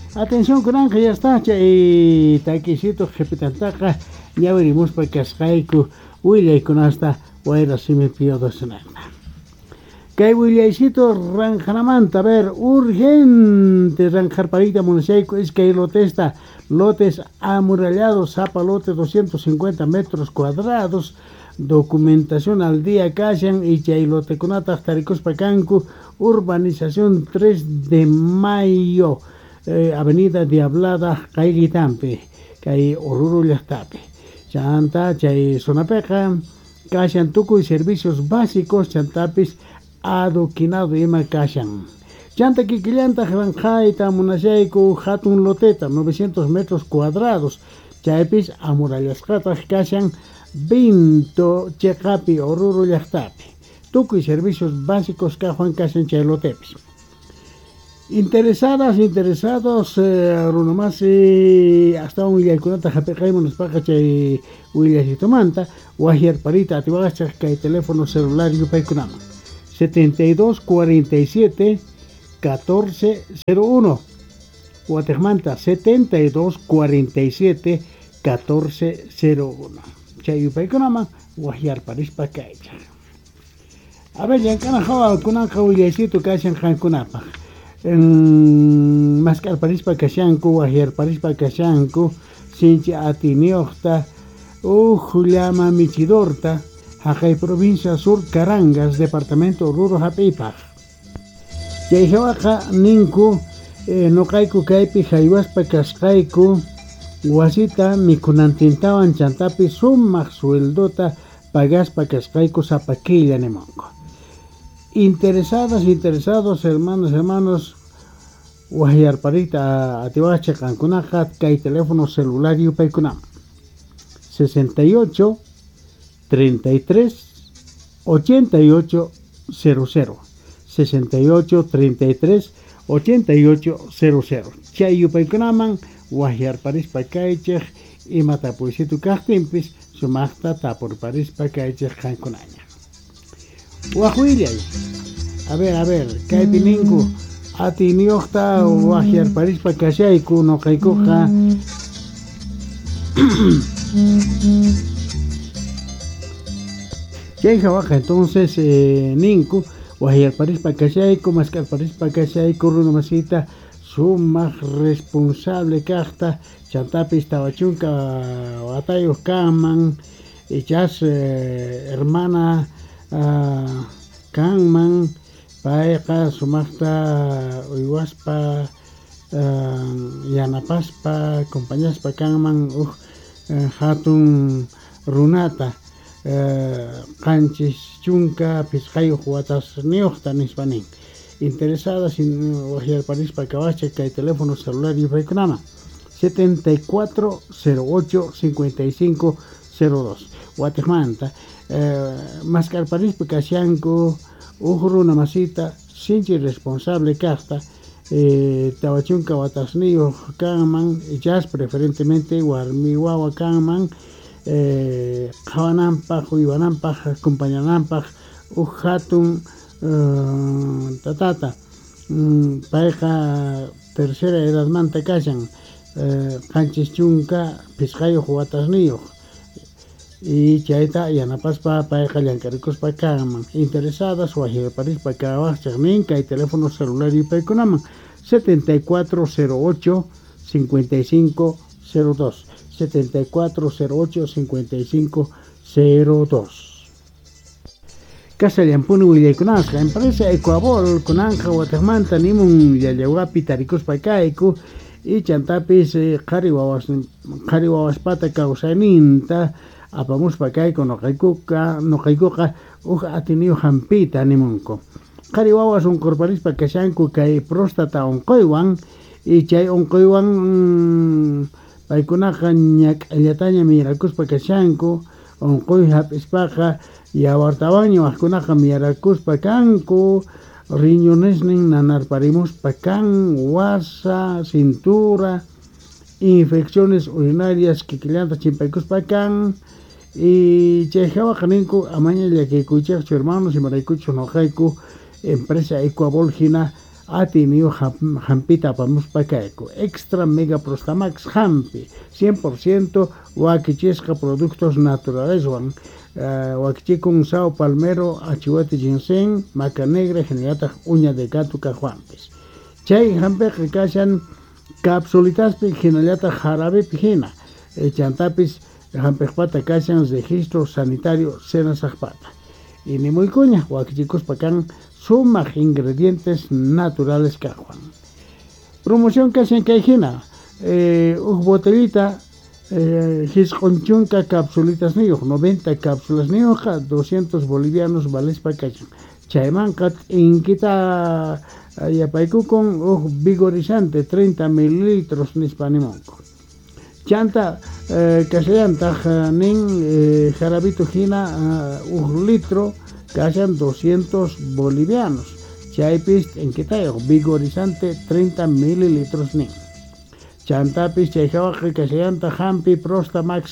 Atención kunanqa ya está chay taquisito jepitantaqa ñawirimus pa kasqayku willaykunasta wayra simi piyodosnaqta. Kay willaysito ranjanamanta, a ver, urgente ranjarparita munashayku iskay lotes amurallados, zapa lote 250 metros cuadrados, documentación al día kashan y chay lotekunata tarikuspa kanku urbanización 3 de mayo, avenida Diablada Kayritampi, kay Oruro llaqtapi. Chanta chay zonapiqa kashan tukuy servicios básicos chantapis adoquinado ima kashan. Chanta kikillanta ranjayta munashayku hatun loteta 900 metros cuadrados, chaypis amurallasqataq kashan Vinto Cheqapi Oruro llaqtapi. Tukuy servicios básicos kajuan kashan chay lotepis. Interesados, runamasi hasta un willaykunata hapiqaymunas paqa chay willaysitumanta wahyarparita atiwaqchaq kay teléfono celular yupaykunaman 72 47 14 01 Guatemala 72 47 14 01 chay yupaykunaman wahyarparispa kaychaq. A ver, llankana hawa kunanqa willaysito kashan qankunapaq. Mascarparispa kashanku, wahyarparispa kashanku, sinchi atinioqta, llama michidorta, haqay provincia sur Carangas, departamento Oruro hap'ipaq. Chay hawaqa ninku nuqayku kaypi haywaspa kasqayku wasita mikunantintawan chantapi sumaq sueldota pagaspa kasqayku zapakilla nimanku. Interesados, hermanos, wahyarparita atiwacha kankunaqa kay teléfono celular yupaykunaman 68 33 88 00 68 33 88 00 chay yupaykunaman wahyarparispa kaychaq imata puysitu kaqtinpis sumaqta tapurparispa kaychaq kankunaña. Wahuillay, a ver, kaypi ninku atinioqta wahyarparispa kashayku nuqaykuqa chay hawaqa entonces ninku wahyarparispa kashayku mascarparispa kashayku runamasita sumaq responsable kaqta chantapis tawachunka watayuq kanman ichas hermana kanman payqa sumaqta uywaspa yanapaspa acompañaspa kanman hatun runata qanchis chunka pisqayuq watasniuqta nispanin. Interesadas wahyarparispa kawacha kay teléfono celular yupaykunaman 74 08 55 02 Guatemala mascarparispa kashanku runamasita sinchi responsable kaqta tawachunka watasniyuq kanman ichas preferentemente warmi wawa kanman qhawananpaq uywananpaq acompañananpaq hatun tatata payqa tercera edadmanta kashan qanchis chunka pisqayuq watasniyuq y chayta yanapaspa payqa llankarikuspa kanman. Interesadas wahyarparispa kawaqchaq nin kay teléfono celular yupaykunaman 7408 55 02 7408 55 02 Casa Llampuni willaykunasqa empresa Ecuabol kunanqa Guatemala nimun llallawpi tarikuspa kayku y chantapis qhari wawaspata kawsayninta apamuspa kayku nuqaykuqa atiniyuq hampita nimunku. Qhari wawas unqurparispa kashanku kay próstata unquywan y chay unquywan paykunaqa ñak'allataña mirakuspa kashanku unquy hap'ispaqa yawartawanña waqkunaqa mirakuspa kanku riñonesnin nanarparimuspa kan wasa, cintura, infecciones urinarias kikillanta chimpaykuspa kan y chay hawaqa ninku amaña llakikuychaqchu hermanos imaraykuchu nuqayku empresa Ecuabol hina Atinio Jampita Pamuspacaico, Extra Mega Prostamax Jampi, 100% Wakichesca productos naturales, Wakichicun Sao Palmero, Achihuate Ginseng, Maca Negra, Generata Uña de Gato Cajuampes. Chay Jampe Ricachan Capsulitas Generata Jarabe Pijina, Chantapis Jampejpata Cachan Registro Sanitario Sena Sajpata. Y ni muy cuña, Wakichicos Pacan sumas ingredientes naturales cajuan. Promoción que hacen caijina, botellita, hisconchunca capsulitas niyo, 90 cápsulas niyo, 200 bolivianos vales pa cachan. Chaymancat inquita yapaiku con vigorizante 30 mililitros nispanimonco. Chanta casellanta nin jarabito jina 1 litro cachan 200 bolivianos. Chaypis en quitayo vigorizante 30 mililitros nin. Chantapis chayjawaq casellanta Jampi Prosta Max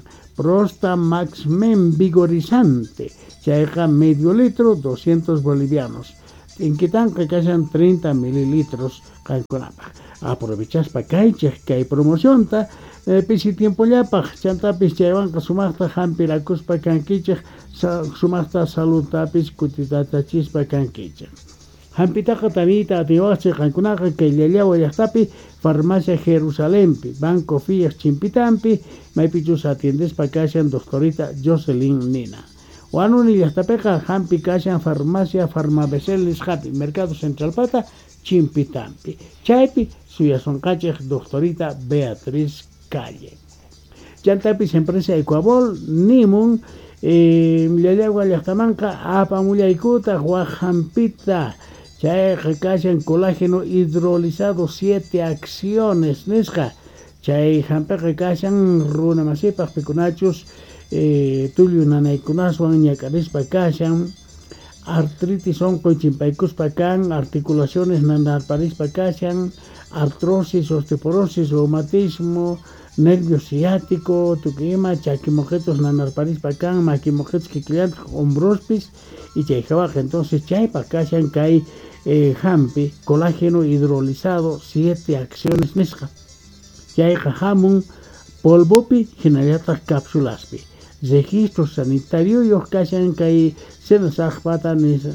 Men vigorizante. Chayja medio litro 200 bolivianos. En quitan que cachan 30 mililitros calculapa. Aprovechas pa kaychej kay promoción ta pisi tiempo llapaj chantapis chaywanqa sumaqta hampirakuspa kankichej sumaqta saludtapis kutitatachispa kankichej. Hampitaqa tanita atiwaqchej qankunaqa kay llallawa llaqtapi Farmacia Jerusalempi, Banco Fies Chimpitampi, maypichus atiendespa kashan doctorita Jocelyn Nina. Wanuni llaqtapiqa hampi kashan Farmacia Farmabesel nisqapi, Mercado Central Pata Chimpitampi. Chaypi suyasonqachej doctorita Beatriz Calle. Chantapis empresa Ecuabol Nimun llallawa llaqtamanqa apamullaykuta Huajampita. Chay kashan colágeno hidrolizado 7 acciones nisqa. Chay hampiqa kashan runa masipaq pikunachus tullu nanaykunaswan ñakarispa kashan artritis oncochimpaykuspa kan, articulaciones nanarparispa kashan, artrosis, osteoporosis, reumatismo, nervio ciático, tuquima, chaquimojetos nanarparispa kan, maquimojetos kikillantik, hombrospis, y chayjawaq entonces chaypa kashan kay hampi colágeno hidrolizado 7 acciones nisqa. Chayqa hamun polvopi hinallataq cápsulaspi. Registro sanitario yo kashan kay Sena Sajpata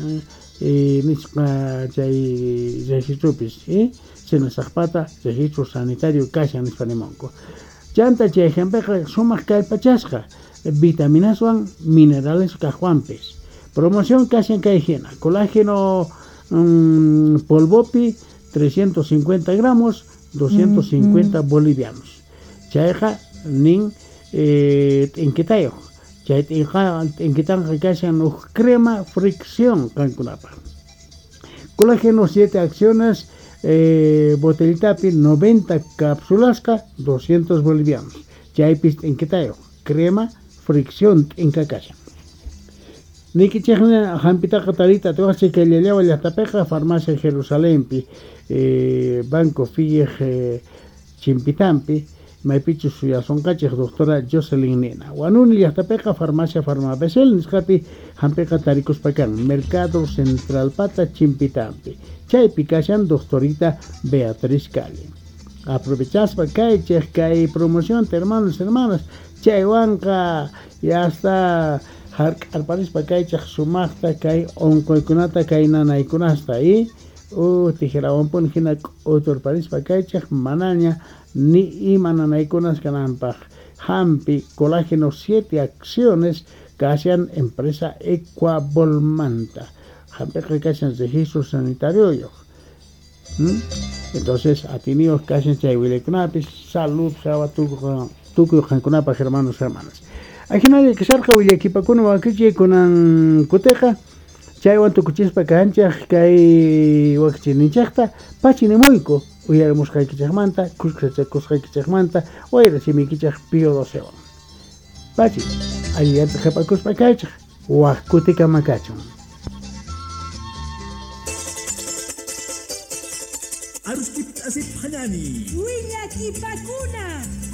nisqa chay registropis, Sena Sajpata registro sanitario kashan nispanimonko. Chanta chay hampiqa sumaq kallpachasqa vitaminaswan minerales cajuampes. Promoción kashan kay hina colágeno polvopi 350 gramos 250 bolivianos. Chayqa nin inquitayo. Chay inquitan kashan crema fricción kankunapa. Colágeno 7 acciones botellitapi 90 cápsulasca 200 bolivianos. Chaypis inquitayo crema fricción inkakashan. Niki chejna hampitaqa tarita tuwachik llallawa llaqtapiqa Farmacia Jerusalempi, Banco Fies Chimpitampi, maypichus suyasonqachej doctora Jocelyn Nina. Wanuni llaqtapiqa Farmacia Farmabesel nisqapi hampiqa tarikuspa kan, Mercado Central Pata Chimpitampi. Chaypi kashan doctorita Beatriz Calle. Aprovechaspa kaychej kay promoción, hermanas, chaywanqa ya está harqarparispa kaychej sumaqta kay onkoykunata kay nanaykunasta tijerawanpuni hina k'uturparispa kaychej manaña ni ima nanaykunas kananpaq. Hampi colágeno 7 acciones kashan empresa Ecuabolmanta. Hampiqa kashan registro sanitario. Entonces atinios kashan chay wilaykunapis salud jawa tukuy qankunapaq hermanas. Ajinali kasarqa willakipakuna wakichik kunan kutiqa chaywan tukuchispa kanchaq kay wakichininchaqta pachinemuyku uyarimusqaykichaqmanta kushqachakusqaykichaqmanta wayra simikichaq Pío XII. Pachi alliyanta qhipakuspa kaychaq waq kutika makachun. Aruskip asip hanani willakipakuna